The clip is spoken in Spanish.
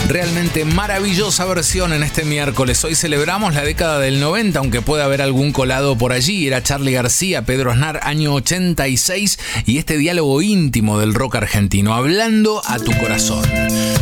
Realmente maravillosa versión en este miércoles. Hoy celebramos la década del 90, aunque puede haber algún colado por allí. Era Charly García, Pedro Aznar, año 86, y este diálogo íntimo del rock argentino, hablando a tu corazón.